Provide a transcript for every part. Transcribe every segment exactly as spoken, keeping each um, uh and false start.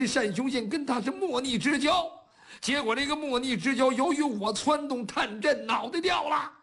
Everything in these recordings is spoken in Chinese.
单雄信跟他是莫逆之交，结果这个莫逆之交由于我窜动探阵，脑袋掉了。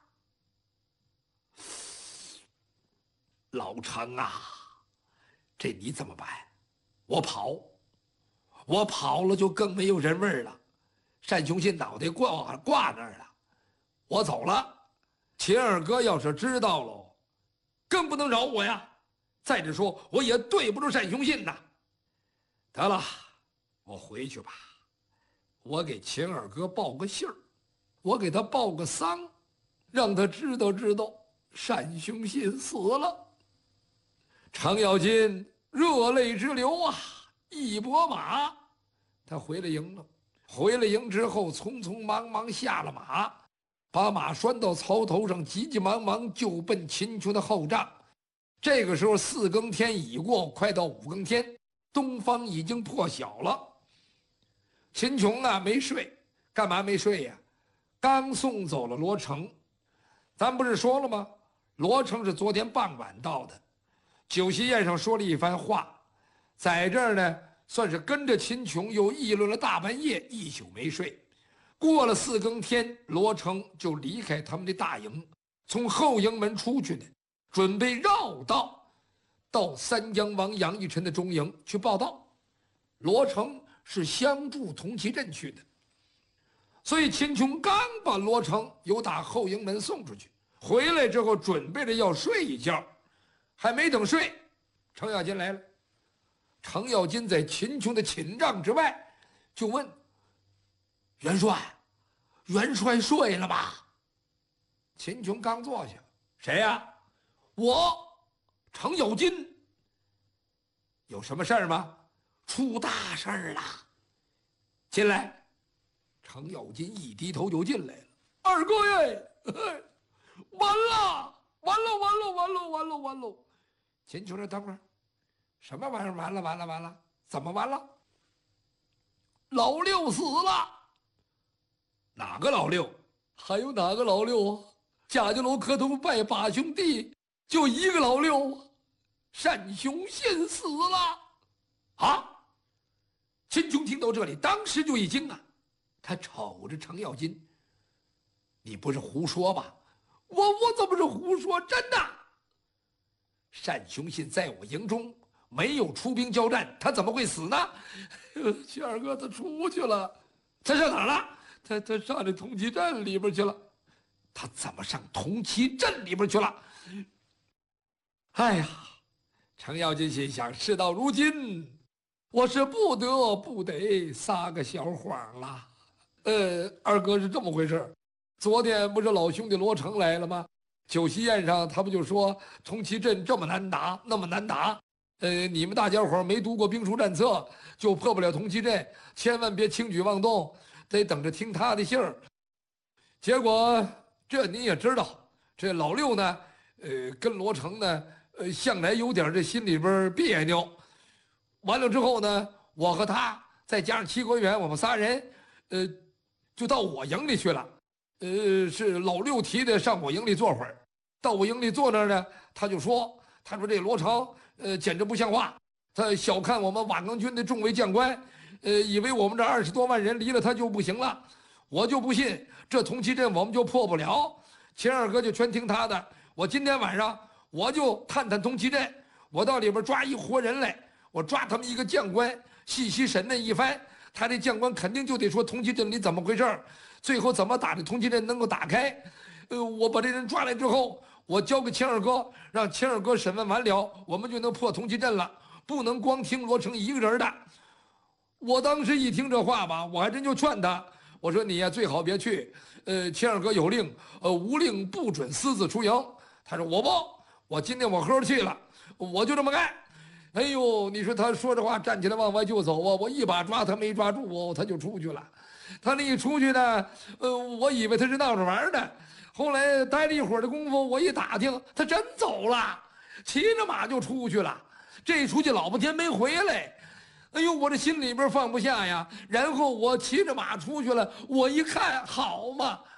老程啊，这你怎么办？我跑，我跑了就更没有人味了。单雄信脑袋挂挂那儿了，我走了。秦二哥要是知道了，更不能饶我呀。再者说，我也对不住单雄信呐。得了，我回去吧。我给秦二哥报个信儿，我给他报个丧，让他知道知道单雄信死了。程咬金热泪直流啊，一拨马，他回了营了。回了营之后，匆匆忙忙下了马，把马拴到槽头上，急急忙忙就奔秦琼的后帐。这个时候四更天已过，快到五更天，东方已经破晓了。秦琼啊没睡，干嘛没睡呀？刚送走了罗成，咱不是说了吗？罗成是昨天傍晚到的，酒席宴上说了一番话，在这儿呢算是跟着秦琼又议论了大半夜，一宿没睡。过了四更天，罗成就离开他们的大营，从后营门出去的，准备绕道到三江王杨义臣的中营去报道。罗成是相助同其镇去的，所以秦琼刚把罗成由打后营门送出去，回来之后准备着要睡一觉，还没等睡，程咬金来了。程咬金在秦琼的寝帐之外就问：元帅，元帅睡了吧？秦琼刚坐下：谁呀？我程咬金。有什么事儿吗？出大事儿了。进来。程咬金一低头就进来了。二哥耶，完了，完了，完了，完了，完了，完了。秦琼说：等会儿，什么玩意儿？完了，完了，完了？怎么完了？老六死了。哪个老六？还有哪个老六啊？贾家楼磕头拜把兄弟，就一个老六啊，单雄信死了。啊！秦琼听到这里，当时就一惊啊，他瞅着程咬金：你不是胡说吧？我我怎么是胡说？真的！单雄信在我营中没有出兵交战，他怎么会死呢？秦二哥他出去了。他上哪儿了？他他上这同期镇里边去了。他怎么上同期镇里边去了？哎呀，程咬金心想：事到如今，我是不得不得撒个小谎了。呃，二哥是这么回事，昨天不是老兄弟罗成来了吗？酒席宴上他们就说同期镇这么难打，那么难打，呃，你们大家伙没读过兵书战策，就破不了同期镇，千万别轻举妄动，得等着听他的信儿。结果这你也知道，这老六呢，呃，跟罗成呢，呃，向来有点这心里边别扭。完了之后呢，我和他再加上齐国元，我们仨人，呃，就到我营里去了。呃，是老六提的上我营里坐会儿。到我营里坐那儿呢，他就说，他说这罗成，呃，简直不像话，他小看我们瓦岗军的众位将官，呃，以为我们这二十多万人离了他就不行了。我就不信这同期镇我们就破不了。秦二哥就全听他的。我今天晚上我就探探同期镇，我到里边抓一活人来，我抓他们一个将官，细细审问一番，他这将官肯定就得说同期镇里怎么回事，最后怎么打这同期镇能够打开。呃，我把这人抓来之后，我交给秦二哥，让秦二哥审问完了，我们就能破同期镇了，不能光听罗成一个人的。我当时一听这话吧，我还真就劝他，我说你呀最好别去，呃，秦二哥有令，呃，无令不准私自出营。他说我不，我今天我喝去了，我就这么干。哎呦，你说他说这话，站起来往外就走啊！我一把抓他没抓住哦，他就出去了。他那一出去呢，呃，我以为他是闹着玩的。后来待了一会儿的功夫，我一打听，他真走了，骑着马就出去了。这一出去老半天没回来。哎呦，我这心里边放不下呀。然后我骑着马出去了，我一看，好嘛，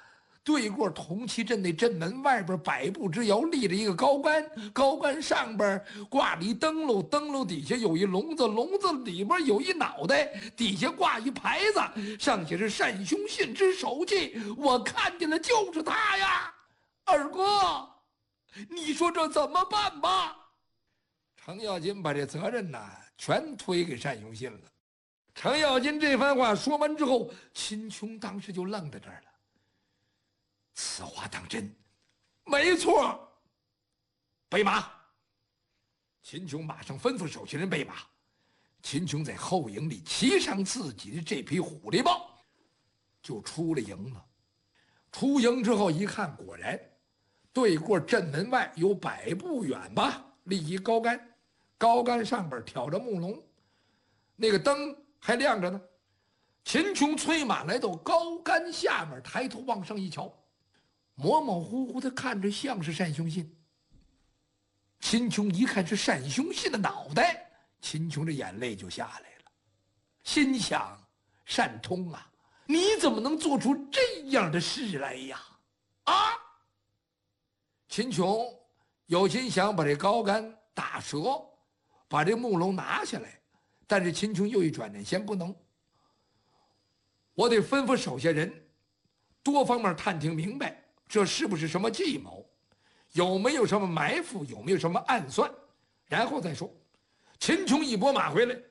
对过同期镇那镇门外边百步之遥立着一个高杆，高杆上边挂着一灯笼，灯笼底下有一笼子，笼子里边有一脑袋，底下挂一牌子，上写是单雄信之手记。我看见了，就是他呀！二哥，你说这怎么办吧？程咬金把这责任呢全推给单雄信了。程咬金这番话说完之后，秦琼当时就愣在这儿了。此话当真？没错。备马。秦琼马上吩咐手下人备马。秦琼在后营里骑上自己的这匹虎力豹，就出了营了。出营之后一看，果然对过镇门外有百步远吧，立一高杆，高杆上边挑着木笼，那个灯还亮着呢。秦琼催马来到高杆下面，抬头往上一瞧，模模糊糊的看着像是单雄信。秦琼一看是单雄信的脑袋，秦琼的眼泪就下来了，心想：单通啊，你怎么能做出这样的事来呀？啊！秦琼有心想把这高杆打折，把这木笼拿下来，但是秦琼又一转念，先不能，我得吩咐手下人多方面探听明白，这是不是什么计谋，有没有什么埋伏，有没有什么暗算，然后再说。秦琼一拨马回来，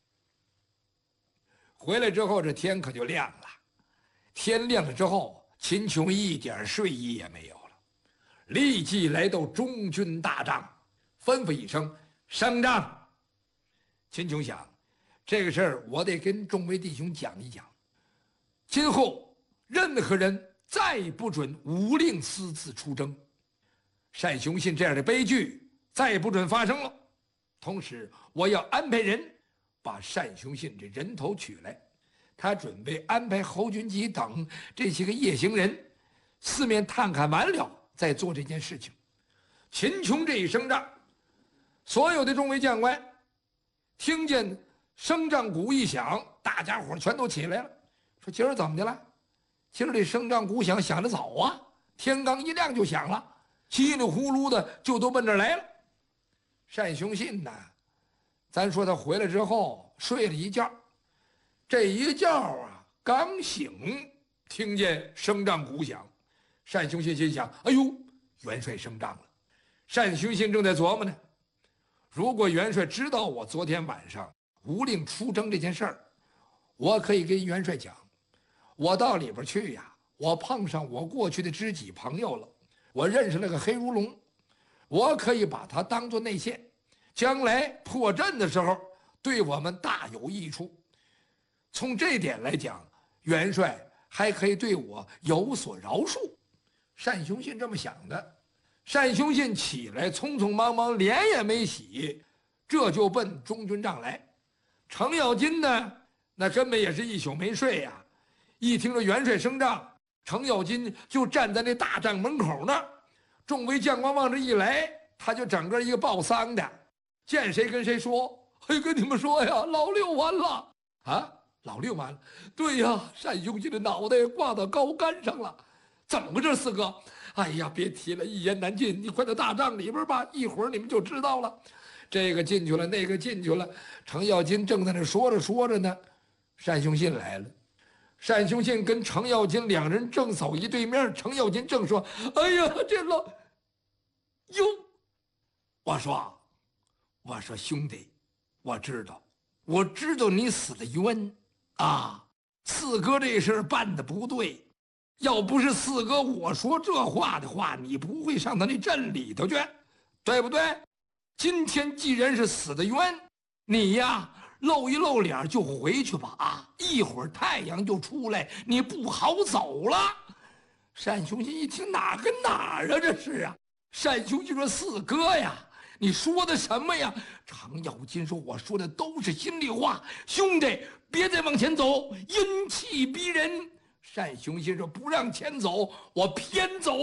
回来之后这天可就亮了。天亮了之后，秦琼一点睡意也没有了，立即来到中军大帐，吩咐一声升帐。秦琼想，这个事儿我得跟众位弟兄讲一讲，今后任何人再不准无令私自出征，单雄信这样的悲剧再不准发生了。同时我要安排人把单雄信这人头取来，他准备安排侯君集等这些个夜行人四面探看完了再做这件事情。秦琼这一声仗，所有的众位将官听见声仗鼓一响，大家伙全都起来了，说今儿怎么的了？今儿这声仗鼓响响得早啊，天刚一亮就响了，稀里呼噜的就都奔这儿来了。单雄信呢，咱说他回来之后睡了一觉，这一觉啊刚醒，听见声仗鼓响，单雄信心想：哎呦，元帅升帐了。单雄信正在琢磨呢，如果元帅知道我昨天晚上无令出征这件事儿，我可以跟元帅讲，我到里边去呀，我碰上我过去的知己朋友了，我认识了个黑如龙，我可以把他当作内线，将来破阵的时候对我们大有益处。从这点来讲，元帅还可以对我有所饶恕。单雄信这么想的。单雄信起来，匆匆忙忙，脸也没洗，这就奔中军帐来。程咬金呢，那根本也是一宿没睡呀、啊。一听着元帅升帐，程咬金就站在那大帐门口那儿，众位将官往这一来，他就整个一个报丧的，见谁跟谁说：“嘿，跟你们说呀，老六完了啊！老六完了，对呀，单雄信的脑袋挂到高杆上了，怎么个这四哥？哎呀，别提了，一言难尽。你快到大帐里边吧，一会儿你们就知道了。”这个进去了，那个进去了，程咬金正在那说着说着呢，单雄信来了。单雄信跟程咬金两人正走一对面，程咬金正说：“哎呀，这老哟！”我说：“我说兄弟，我知道，我知道你死的冤啊！四哥这事儿办的不对。要不是四哥我说这话的话，你不会上他那镇里头去，对不对？今天既然是死的冤，你呀露一露脸就回去吧啊！一会儿太阳就出来，你不好走了。”单雄信一听，哪跟哪儿啊？这是啊！单雄信说：“四哥呀，你说的什么呀？”程咬金说：“我说的都是心里话，兄弟，别再往前走，阴气逼人。”单雄信说：“不让前走，我偏走。”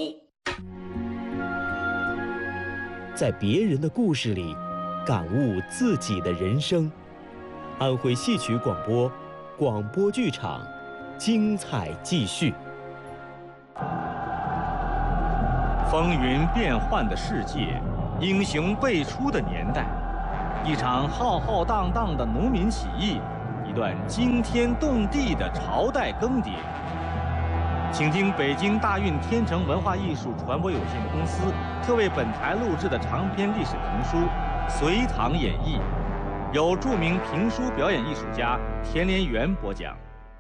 在别人的故事里，感悟自己的人生。安徽戏曲广播，广播剧场，精彩继续。 风云变幻的世界，英雄辈出的年代，一场浩浩荡荡的农民起义，一段惊天动地的朝代更迭。请听北京大运天成文化艺术传播有限公司特为本台录制的长篇历史评书《隋唐演义》，由著名评书表演艺术家田连元播讲。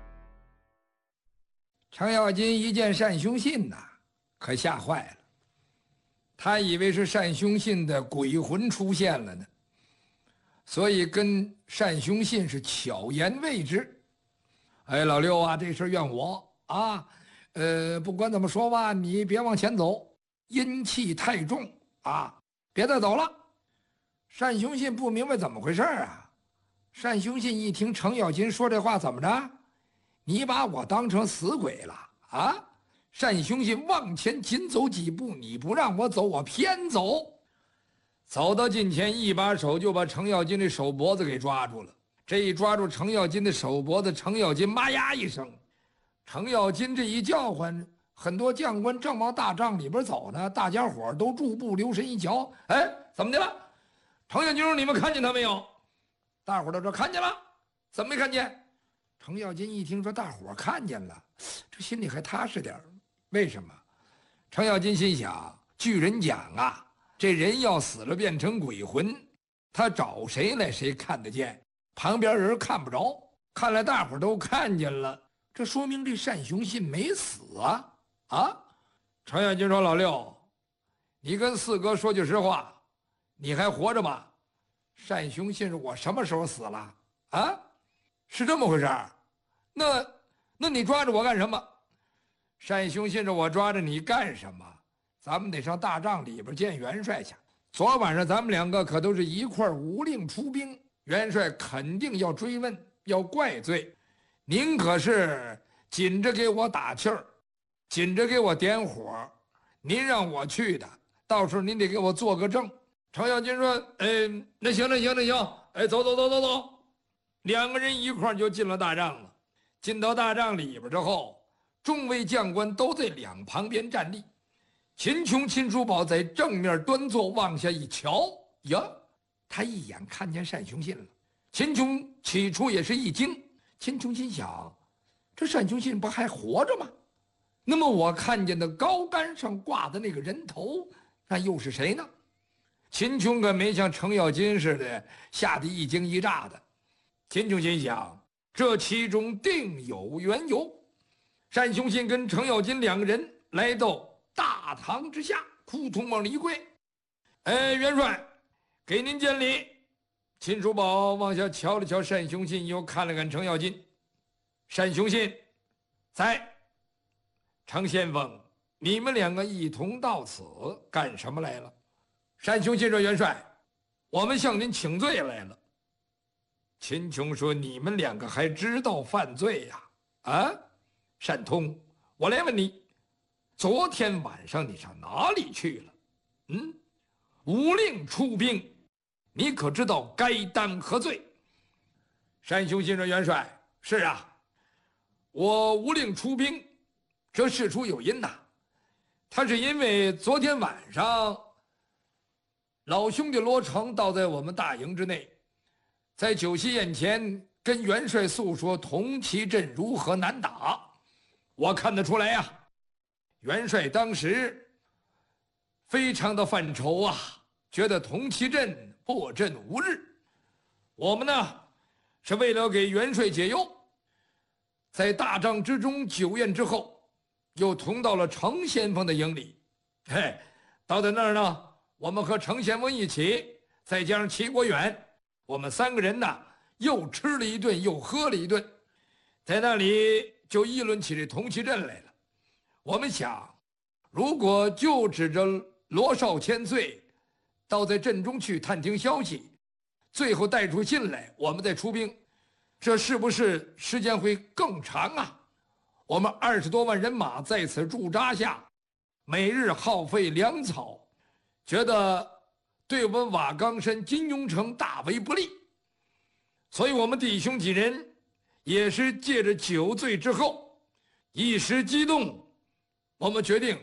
程咬金一见单雄信呐，可吓坏了。他以为是单雄信的鬼魂出现了呢，所以跟单雄信是巧言未之。哎，老六啊，这事怨我啊。呃，不管怎么说吧，你别往前走，阴气太重啊，别再走了。单雄信不明白怎么回事啊。单雄信一听程咬金说这话，怎么着？你把我当成死鬼了啊？单雄信往前紧走几步，你不让我走，我偏走。走到近前，一把手就把程咬金的手脖子给抓住了。这一抓住程咬金的手脖子，程咬金妈呀一声。程咬金这一叫唤，很多将官正往大帐里边走呢，大家伙都驻步留神一瞧，哎，怎么的了？程咬金说：“你们看见他没有？”大伙都说：“看见了。”怎么没看见？程咬金一听说大伙看见了，这心里还踏实点。为什么？程咬金心想，据人讲啊，这人要死了变成鬼魂，他找谁来谁看得见，旁边人看不着。看来大伙都看见了，这说明这单雄信没死啊！啊！程咬金说：“老六，你跟四哥说句实话，你还活着吗？”单雄信说：“我什么时候死了？啊？是这么回事儿？那那你抓着我干什么？”单雄信说：“我抓着你干什么？咱们得上大帐里边见元帅去。昨晚上咱们两个可都是一块无令出兵，元帅肯定要追问，要怪罪。您可是紧着给我打气儿，紧着给我点火，您让我去的，到时候您得给我做个证。”程咬金说：“哎，那行那行那行，哎，走走走走走。”两个人一块就进了大帐了。进到大帐里边之后，众位将官都在两旁边站立。秦琼、秦叔宝在正面端坐，往下一瞧，呀，他一眼看见单雄信了。秦琼起初也是一惊，秦琼心想，这单雄信不还活着吗？那么我看见的高杆上挂的那个人头，那又是谁呢？秦琼可没像程咬金似的吓得一惊一乍的。秦琼心想，这其中定有缘由。单雄信跟程咬金两个人来到大堂之下，扑通往里一跪：“哎，元帅，给您见礼。”秦叔宝往下瞧了瞧单雄信，又看了看程咬金。单雄信在。程先锋，你们两个一同到此干什么来了？单雄信说：“元帅，我们向您请罪来了。”秦琼说：“你们两个还知道犯罪呀？啊，单通，我来问你，昨天晚上你上哪里去了？嗯，无令出兵，你可知道该当何罪？”单雄信说：“元帅，是啊，我无令出兵，这事出有因呐。他是因为昨天晚上老兄弟罗成倒在我们大营之内，在酒席宴前跟元帅诉说同期阵如何难打。我看得出来呀，元帅当时非常的犯愁啊，觉得同期阵破阵无日。我们呢是为了给元帅解忧，在大帐之中酒宴之后，又同到了程先锋的营里。嘿，到在那儿呢，我们和程先锋一起，再加上齐国远，我们三个人呢又吃了一顿，又喝了一顿，在那里就议论起这同期阵来了。我们想，如果就指着罗少千岁到在阵中去探听消息，最后带出信来，我们再出兵，这是不是时间会更长啊？我们二十多万人马在此驻扎下，每日耗费粮草，觉得对我们瓦岗山金庸城大为不利。所以我们弟兄几人也是借着酒醉之后一时激动，我们决定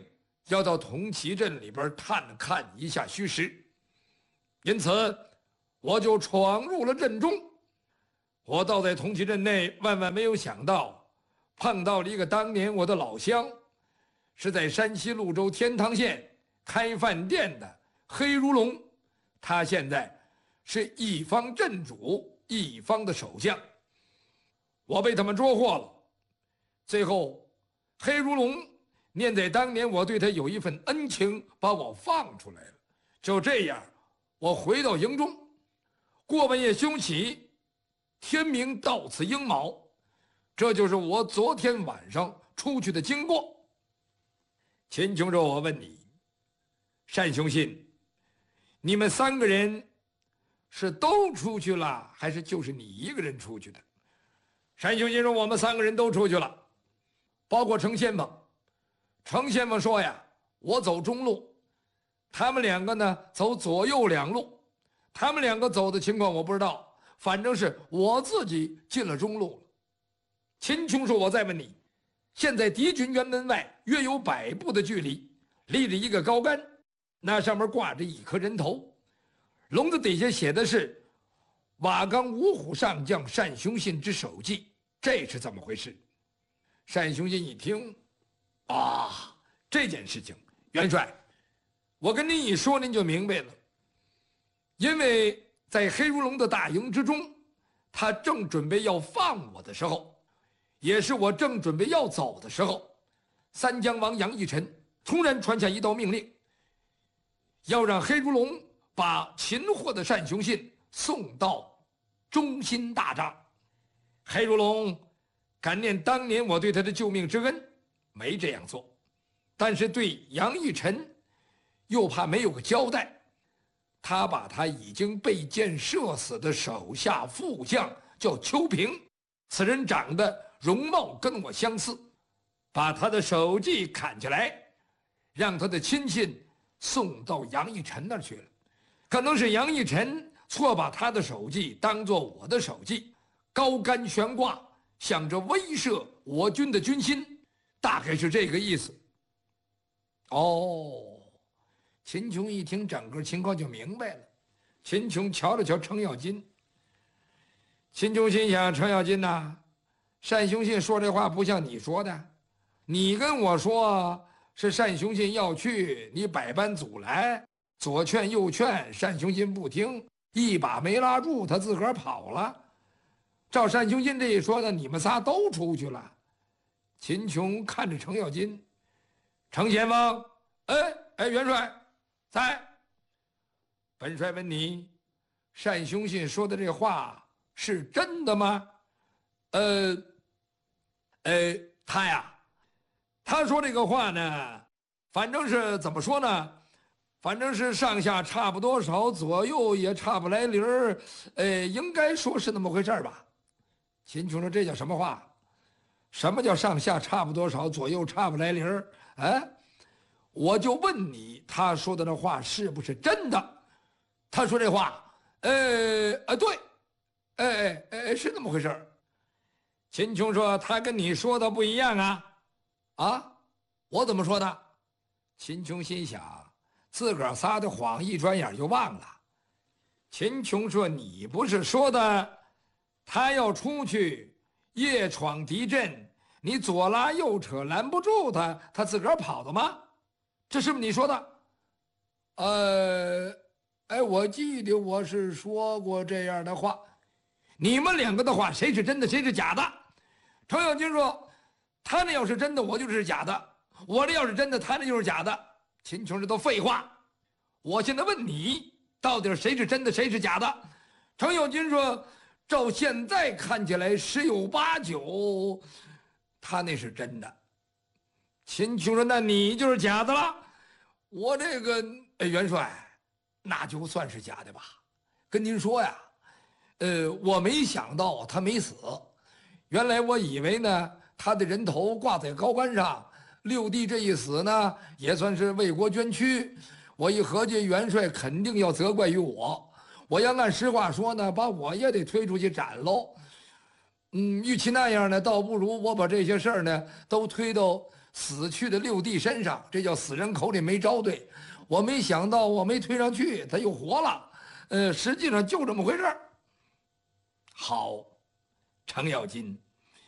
要到同齐镇里边探看一下虚实，因此我就闯入了镇中。我倒在同齐镇内，万万没有想到，碰到了一个当年我的老乡，是在山西潞州天堂县开饭店的黑如龙。他现在是一方镇主，一方的守将。我被他们捉获了。最后，黑如龙念在当年我对他有一份恩情，把我放出来了。就这样，我回到营中，过半夜凶起，天明到此鹰卯。这就是我昨天晚上出去的经过。秦琼说：“我问你，单雄信，你们三个人是都出去了，还是就是你一个人出去的？”单雄信说：“我们三个人都出去了，包括程先锋。程先锋说呀，我走中路，他们两个呢走左右两路。他们两个走的情况我不知道，反正是我自己进了中路了。”秦琼说：“我再问你，现在敌军辕门外约有百步的距离，立着一个高杆，那上面挂着一颗人头，笼子底下写的是瓦岗五虎上将单雄信之手迹，这是怎么回事？”单雄信一听，啊，这件事情，元帅，我跟您一说您就明白了。因为在黑如龙的大营之中，他正准备要放我的时候，也是我正准备要走的时候，三江王杨义臣突然传下一道命令，要让黑如龙把擒获的单雄信送到中心大帐。黑如龙感念当年我对他的救命之恩，没这样做，但是对杨义臣又怕没有个交代，他把他已经被箭射死的手下副将叫邱平，此人长得容貌跟我相似，把他的手迹砍下来，让他的亲信送到杨义臣那儿去了。可能是杨义臣错把他的手迹当作我的手迹，高杆悬挂，想着威慑我军的军心，大概是这个意思。哦，秦琼一听整个情况就明白了。秦琼瞧了瞧程咬金，秦琼心想：程咬金呐，单雄信说这话不像你说的，你跟我说是单雄信要去，你百般阻拦，左劝右劝，单雄信不听，一把没拉住，他自个儿跑了。照单雄信这一说呢，你们仨都出去了。秦琼看着程咬金，程先锋，哎哎，元帅在。本帅问你，单雄信说的这话是真的吗？呃，呃，他呀，他说这个话呢，反正是怎么说呢？反正是上下差不多少，左右也差不来零儿，呃，应该说是那么回事吧。秦琼说：“这叫什么话？什么叫上下差不多少，左右差不来零儿？哎，我就问你，他说的那话是不是真的？”他说这话，呃呃，对，哎哎哎，是那么回事儿。秦琼说：“他跟你说的不一样啊，啊，我怎么说的？”秦琼心想，自个儿撒的谎，一转眼就忘了。秦琼说：“你不是说的，他要出去夜闯敌阵，你左拉右扯拦不住他，他自个儿跑的吗？这是不是你说的？”呃，哎，我记得我是说过这样的话。你们两个的话，谁是真的，谁是假的？程咬金说：“他那要是真的，我就是假的；我这要是真的，他那就是假的。”秦琼这都废话。我现在问你，到底谁是真的，谁是假的？程咬金说：“照现在看起来，十有八九，他那是真的。”秦琼说：“那你就是假的了。”我这个，哎，元帅，那就算是假的吧。跟您说呀，呃，我没想到他没死。原来我以为呢，他的人头挂在高杆上，六弟这一死呢，也算是为国捐躯。我一合计，元帅肯定要责怪于我。我要按实话说呢，把我也得推出去斩喽。嗯，与其那样呢，倒不如我把这些事儿呢，都推到死去的六弟身上，这叫死人口里没招对。我没想到我没推上去，他又活了。呃，实际上就这么回事儿。好，程咬金。